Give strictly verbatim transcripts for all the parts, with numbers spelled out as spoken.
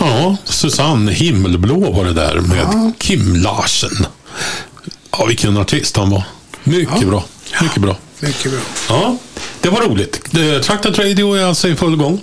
Ja, Susanne Himmelblå var det där med ja. Kim Larsen. Ja, vilken artist han var. Mycket ja. bra. Mycket bra. Mycket bra. Ja, det var roligt. Traktat Radio är alltså i full gång.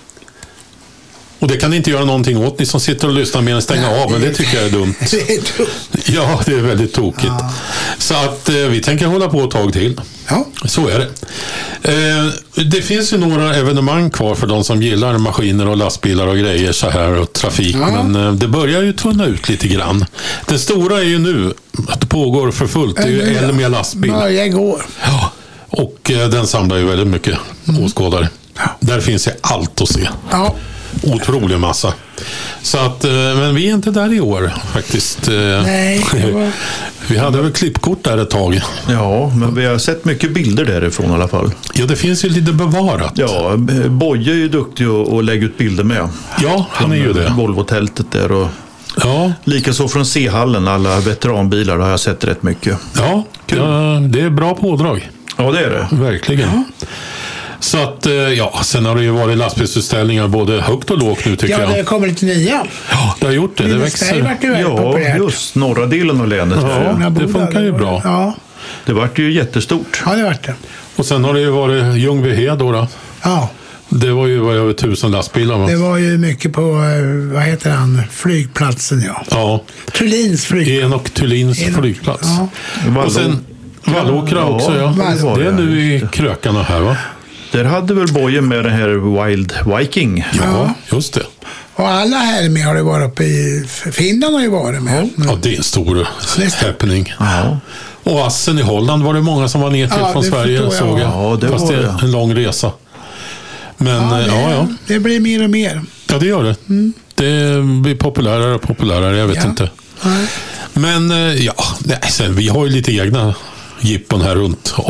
Och det kan ni inte göra någonting åt, ni som sitter och lyssnar med en stänga av, men det tycker jag är dumt. Ja, det är väldigt tokigt. Ja. Så att eh, vi tänker hålla på ett tag till. Ja. Så är det. Eh, det finns ju några evenemang kvar för de som gillar maskiner och lastbilar och grejer så här och trafik, ja. men eh, det börjar ju tunna ut lite grann. Det stora är ju nu att det pågår för fullt, det är ju Elmia lastbil. Börjar går. Ja, och eh, den samlar ju väldigt mycket mm. åskådare. Ja. Där finns ju allt att se. Ja. Otrolig massa. Så att, men vi är inte där i år faktiskt. Nej. Var... Vi hade väl klippkort där ett tag. Ja, men vi har sett mycket bilder därifrån i alla fall. Ja, det finns ju lite bevarat. Ja, Boje är ju duktig att lägga ut bilder med. Ja, han är ju det. Volvo-tältet där och ja. likaså från C-hallen, alla veteranbilar har jag sett rätt mycket. Ja, ja, det är bra pådrag. Ja, det är det. Verkligen. Ja. Så att, ja, sen har det ju varit lastbilsutställningar både högt och lågt nu tycker ja, jag. Ja, det kommer lite nya. Ja, det har gjort det. Det växer. Ja, populärt. Just norra delen av länet. Ja, det funkar ju bra. Ja. Det vart ju jättestort. Ja, det vart det. Och sen har det ju varit Ljungbyhed då, då. Ja. Det var ju var över tusen lastbilar. Va? Det var ju mycket på, vad heter han, flygplatsen, ja. Ja. Thulins flygplats. Enok Thulins Enok, flygplats. Ja. Och sen Vallåkra ja, också, ja. Vallåkra. Det är nu i krökarna här, va? Där hade väl Boje med den här Wild Viking. Ja, ja, just det. Och alla här med har det varit uppe i Finland har ju varit med. Ja, ja det är en stor happening. Ja. Och Assen i Holland var det många som var ner till ja, från Sverige, jag. såg jag. Ja, det Fast var det är en lång resa. Men ja, det, ja, ja. det blir mer och mer. Ja, det gör det. Mm. Det blir populärare och populärare, jag vet ja. inte. Nej. Men ja, sen, vi har ju lite egna jippon här runt